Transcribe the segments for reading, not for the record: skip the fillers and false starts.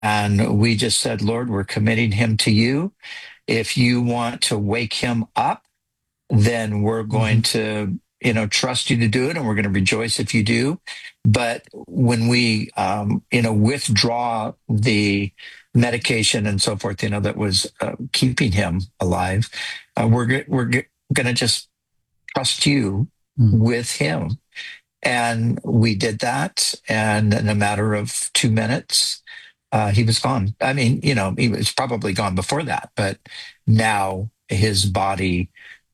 And we just said, Lord, we're committing him to you. If you want to wake him up, then we're going to, trust you to do it, and we're going to rejoice if you do. But when we, withdraw the medication and so forth, that was keeping him alive, we're going to just trust you with him. And we did that. And in a matter of 2 minutes, he was gone. I mean, he was probably gone before that, but now his body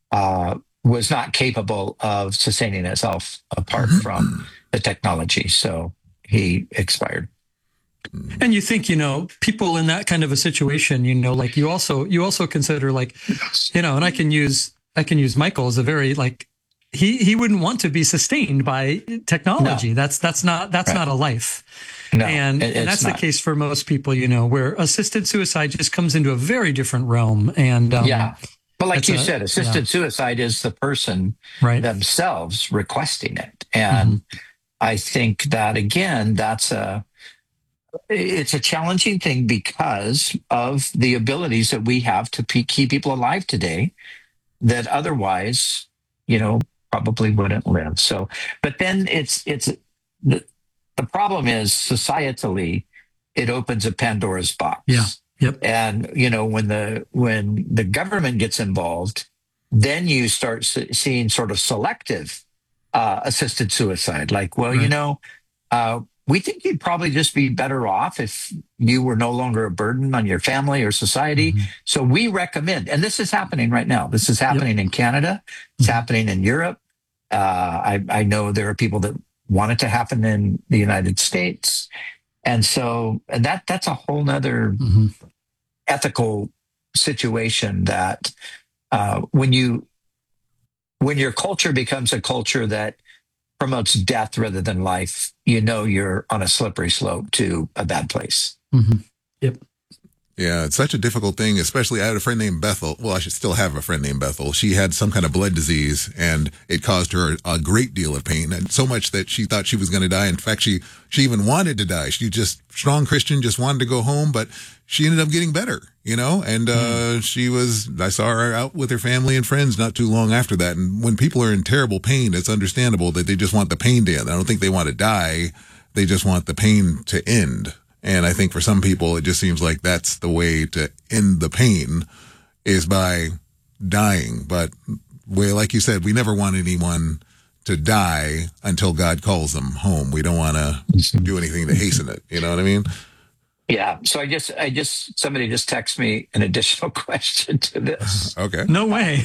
was not capable of sustaining itself apart from the technology. So he expired. And you think, people in that kind of a situation, like you also consider, like, and I can use Michael as a very, like, he wouldn't want to be sustained by technology. No. That's not a life. No, and that's not the case for most people, where assisted suicide just comes into a very different realm. And but like you said, assisted suicide is the person themselves requesting it. And I think that, again, it's a challenging thing because of the abilities that we have to keep people alive today that otherwise, probably wouldn't live. So, but then the problem is societally, it opens a Pandora's box. Yeah. Yep. And, when the government gets involved, then you start seeing sort of selective assisted suicide. Like, well, we think you'd probably just be better off if you were no longer a burden on your family or society. So we recommend, and this is happening right now. This is happening in Canada. It's happening in Europe. I know there are people that want it to happen in the United States. And so that's a whole nother ethical situation that when your culture becomes a culture that promotes death rather than life, you're on a slippery slope to a bad place. Yep. Yeah, it's such a difficult thing, especially I had a friend named Bethel. Well, I should still have a friend named Bethel. She had some kind of blood disease, and it caused her a great deal of pain, and so much that she thought she was going to die. In fact, she even wanted to die. She just, strong Christian, just wanted to go home, but she ended up getting better, and I saw her out with her family and friends not too long after that. And when people are in terrible pain, it's understandable that they just want the pain to end. I don't think they want to die. They just want the pain to end. And I think for some people, it just seems like that's the way to end the pain is by dying. But like you said, we never want anyone to die until God calls them home. We don't want to do anything to hasten it. You know what I mean? Yeah. So somebody just texted me an additional question to this. Okay. No way.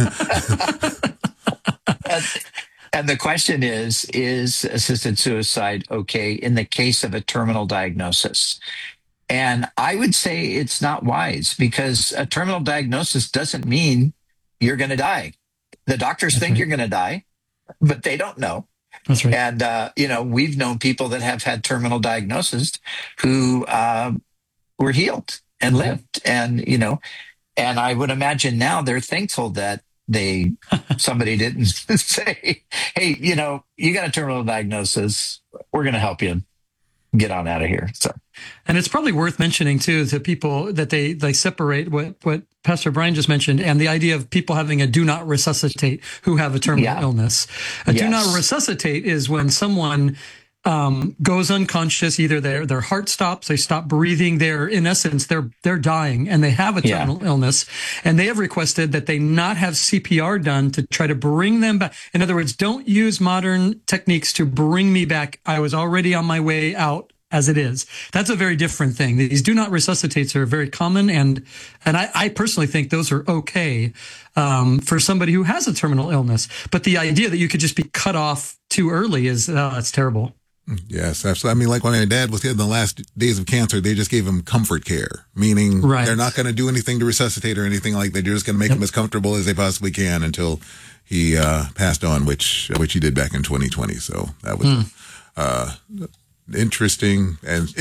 And the question is assisted suicide okay in the case of a terminal diagnosis? And I would say it's not wise, because a terminal diagnosis doesn't mean you're going to die. The doctors think you're going to die, but they don't know. That's right. And, we've known people that have had terminal diagnoses who were healed and lived. And, and I would imagine now they're thankful that somebody didn't say, hey, you got a terminal diagnosis. We're going to help you get on out of here. So, and it's probably worth mentioning too to people that they separate what Pastor Brian just mentioned and the idea of people having a do not resuscitate who have a terminal illness. Do not resuscitate is when someone goes unconscious, either their heart stops, they stop breathing, in essence, they're dying and they have a terminal illness, and they have requested that they not have CPR done to try to bring them back. In other words, don't use modern techniques to bring me back. I was already on my way out as it is. That's a very different thing. These do not resuscitates are very common, and I personally think those are okay for somebody who has a terminal illness. But the idea that you could just be cut off too early is it's terrible. Yes, absolutely. I mean, like when my dad was in the last days of cancer, they just gave him comfort care, meaning they're not going to do anything to resuscitate or anything like that. They're just going to make him as comfortable as they possibly can until he passed on, which he did back in 2020. So that was Interesting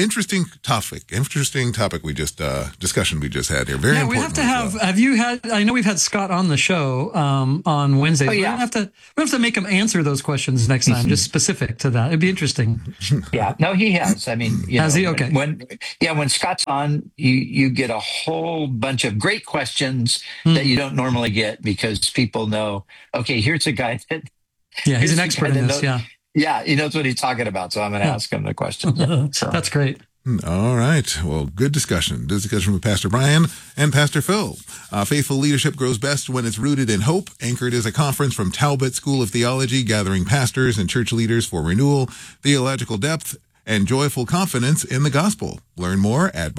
topic we just discussion we just had here. Very important. We have to have. Have you had? I know we've had Scott on the show on Wednesday. Oh, yeah. We have to make him answer those questions next time, just specific to that. It'd be interesting. Yeah, no, he has. I mean, has he? Okay. When Scott's on, you get a whole bunch of great questions that you don't normally get because people know. Okay, here's a guy that. Yeah, he's an expert in this. Yeah, he knows what he's talking about, so I'm going to ask him the question. So. That's great. All right. Well, good discussion. Discussion with Pastor Brian and Pastor Phil. Faithful leadership grows best when it's rooted in hope. Anchored is a conference from Talbot School of Theology, gathering pastors and church leaders for renewal, theological depth, and joyful confidence in the gospel. Learn more at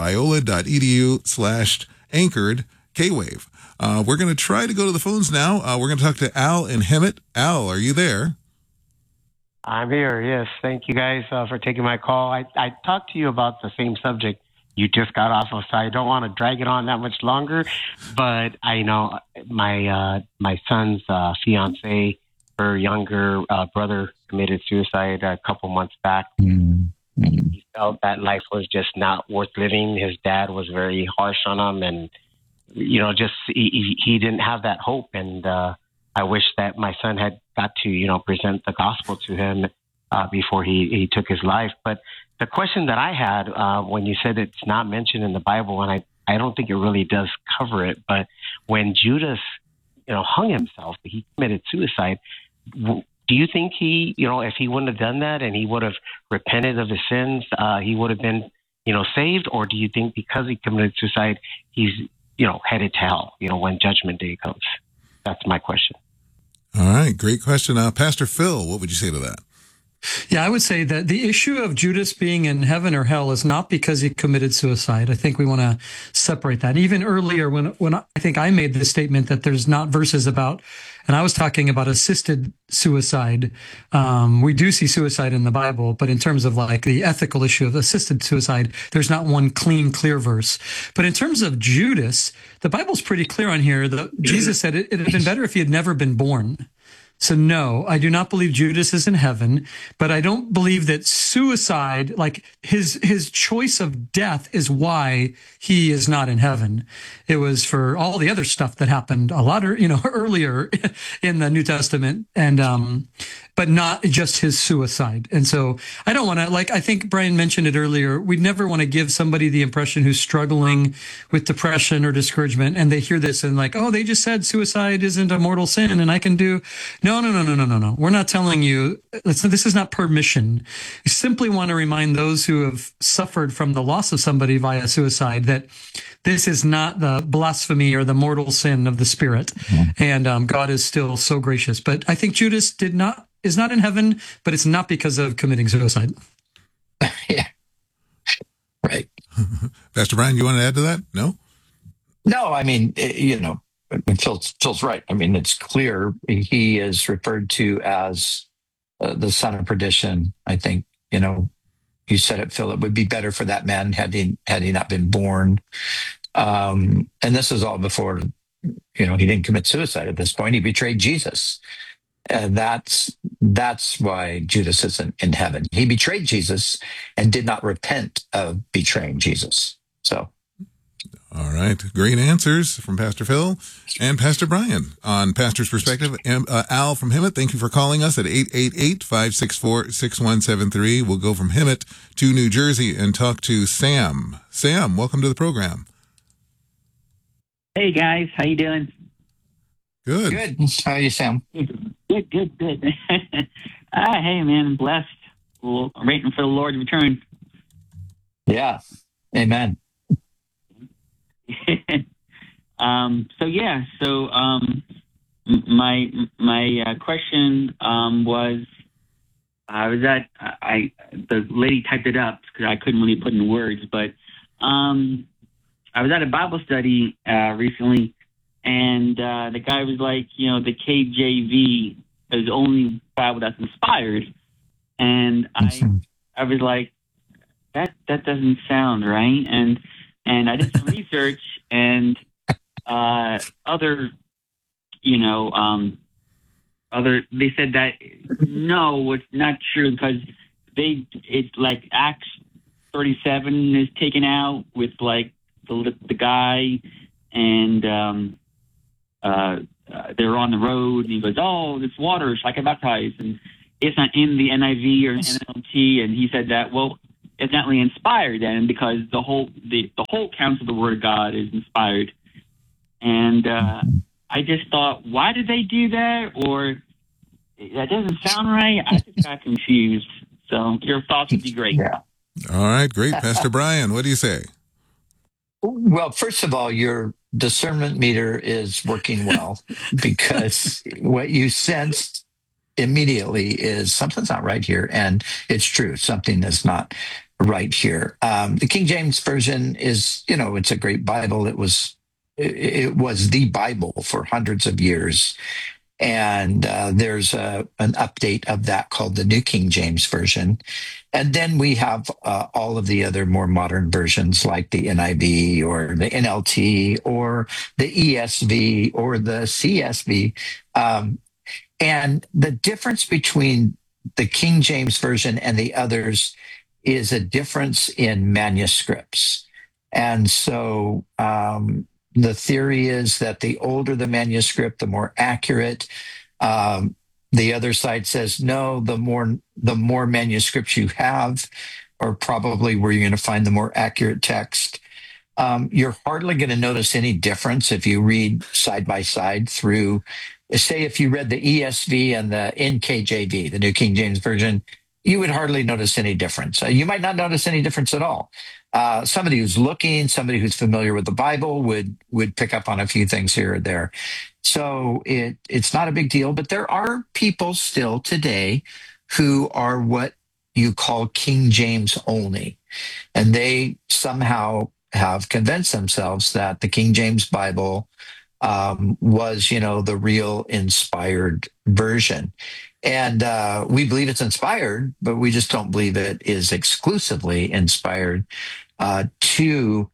biola.edu/anchored K-Wave. We're going to try to go to the phones now. We're going to talk to Al in Hemet. Al, are you there? I'm here, yes. Thank you guys for taking my call. I talked to you about the same subject you just got off of, so I don't want to drag it on that much longer. But I know my son's fiance, her younger brother, committed suicide a couple months back. Mm-hmm. He felt that life was just not worth living. His dad was very harsh on him, and just he didn't have that hope. And I wish that my son had got to, present the gospel to him before he took his life. But the question that I had when you said it's not mentioned in the Bible, and I don't think it really does cover it, but when Judas, hung himself, he committed suicide. Do you think he, if he wouldn't have done that and he would have repented of his sins, he would have been, saved? Or do you think because he committed suicide, he's, headed to hell, when Judgment Day comes? That's my question. All right. Great question. Pastor Phil, what would you say to that? Yeah, I would say that the issue of Judas being in heaven or hell is not because he committed suicide. I think we want to separate that. Even earlier, when I think I made the statement that there's not verses about, and I was talking about assisted suicide. We do see suicide in the Bible, but in terms of like the ethical issue of assisted suicide, there's not one clear verse. But in terms of Judas, the Bible's pretty clear on here. Jesus said it'd have been better if he had never been born. So no, I do not believe Judas is in heaven, but I don't believe that suicide, like his choice of death, is why he is not in heaven. It was for all the other stuff that happened a lot, earlier in the New Testament, and but not just his suicide. And so I don't want to, I think Brian mentioned it earlier, we never want to give somebody the impression who's struggling with depression or discouragement, and they hear this and they just said suicide isn't a mortal sin and I can do. No. We're not telling you, this is not permission. We simply want to remind those who have suffered from the loss of somebody via suicide that this is not the blasphemy or the mortal sin of the spirit. Mm-hmm. And God is still so gracious. But I think Judas is not in heaven, but it's not because of committing suicide. Yeah. Right. Pastor Brian, you want to add to that? No? No, I mean, Phil's right. I mean, it's clear he is referred to as the son of perdition. I think, you said it, Phil, it would be better for that man had he not been born. And this is all before, he didn't commit suicide at this point. He betrayed Jesus. And that's why Judas isn't in heaven. He betrayed Jesus and did not repent of betraying Jesus. So. All right. Great answers from Pastor Phil and Pastor Brian on Pastor's Perspective. Al from Hemet, thank you for calling us at 888-564-6173. We'll go from Hemet to New Jersey and talk to Sam. Sam, welcome to the program. Hey, guys. How you doing? Good. Good. How are you, Sam? Good. Hey, man. Blessed. Well, I'm waiting for the Lord's return. Yeah. Amen. My question was, the lady typed it up because I couldn't really put in words, but I was at a Bible study recently, and the guy was like, the KJV is the only Bible that's inspired, and I was like, that doesn't sound right, and I did some research, and they said that no, it's not true because it's like Acts 37 is taken out with like the guy, and they're on the road, and he goes, "Oh, this water, so I can baptize," and it's not in the NIV or NLT, and he said that, well, it's not really inspired then, because the whole counsel of the Word of God is inspired. And I just thought, why did they do that? Or that doesn't sound right. I just got confused. So your thoughts would be great. Yeah. All right, great. Pastor Brian, what do you say? Well, first of all, your discernment meter is working well, because what you sensed immediately is something's not right here. And it's true. Something is not right here. The King James Version is, it's a great Bible. It was the Bible for hundreds of years. And there's an update of that called the New King James Version. And then we have all of the other more modern versions like the NIV or the NLT or the ESV or the CSV. And the difference between the King James Version and the others is a difference in manuscripts. And so the theory is that the older the manuscript, the more accurate. The other side says, no, the more manuscripts you have, are probably where you're going to find the more accurate text. You're hardly going to notice any difference if you read side by side through. Say if you read the ESV and the NKJV, the New King James Version, you would hardly notice any difference. You might not notice any difference at all. Somebody who's somebody who's familiar with the Bible would pick up on a few things here or there. So it's not a big deal, but there are people still today who are what you call King James only. And they somehow have convinced themselves that the King James Bible was, the real inspired version. And we believe it's inspired, but we just don't believe it is exclusively inspired to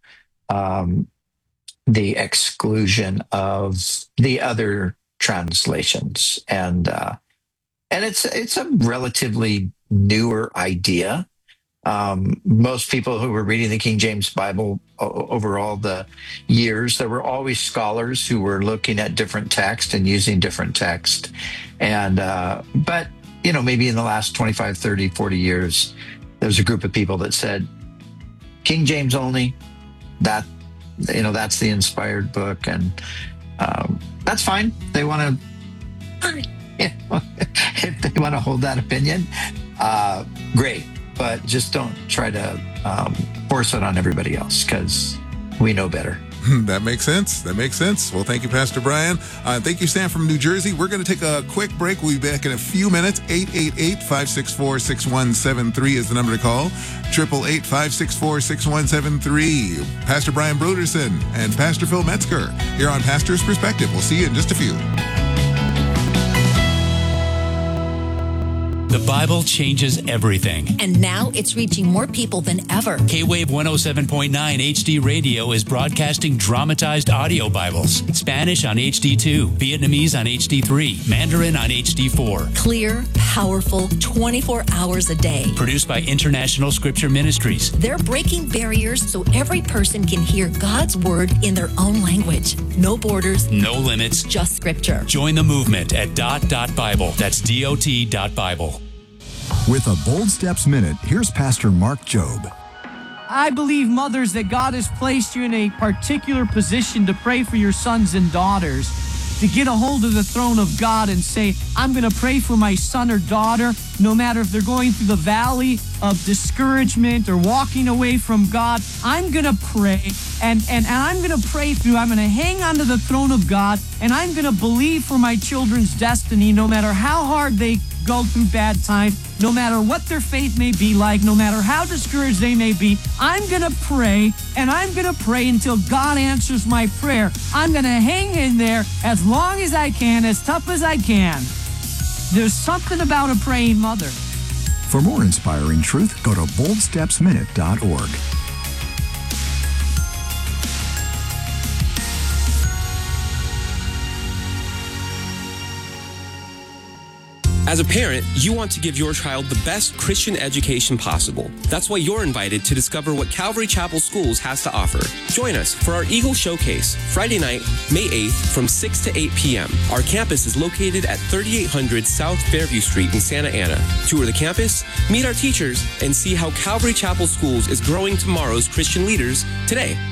the exclusion of the other translations. And it's a relatively newer idea. Most people who were reading the King James Bible over all the years, there were always scholars who were looking at different text and using different text. And, but, maybe in the last 25, 30, 40 years, there's a group of people that said, King James only, that's the inspired book. And that's fine. They want to, if they want to hold that opinion, great. But just don't try to force it on everybody else, because we know better. That makes sense. Well, thank you, Pastor Brian. Thank you, Sam from New Jersey. We're going to take a quick break. We'll be back in a few minutes. 888-564-6173 is the number to call. 888-564-6173. Pastor Brian Broderson and Pastor Phil Metzger here on Pastor's Perspective. We'll see you in just a few. The Bible changes everything. And now it's reaching more people than ever. K-Wave 107.9 HD Radio is broadcasting dramatized audio Bibles. Spanish on HD2, Vietnamese on HD3, Mandarin on HD4. Clear, powerful, 24 hours a day. Produced by International Scripture Ministries. They're breaking barriers so every person can hear God's Word in their own language. No borders. No limits. Just Scripture. Join the movement at .Bible. That's DOT.Bible. With a Bold Steps Minute, here's Pastor Mark Jobe. I believe, mothers, that God has placed you in a particular position to pray for your sons and daughters, to get a hold of the throne of God and say, I'm going to pray for my son or daughter, no matter if they're going through the valley of discouragement or walking away from God. I'm going to pray, and I'm going to pray through. I'm going to hang onto the throne of God, and I'm going to believe for my children's destiny, no matter how hard they go through bad times, no matter what their faith may be like, no matter how discouraged they may be. I'm going to pray, and I'm going to pray until God answers my prayer. I'm going to hang in there as long as I can, as tough as I can. There's something about a praying mother. For more inspiring truth, go to boldstepsminute.org. As a parent, you want to give your child the best Christian education possible. That's why you're invited to discover what Calvary Chapel Schools has to offer. Join us for our Eagle Showcase, Friday night, May 8th from 6 to 8 p.m. Our campus is located at 3800 South Fairview Street in Santa Ana. Tour the campus, meet our teachers, and see how Calvary Chapel Schools is growing tomorrow's Christian leaders today.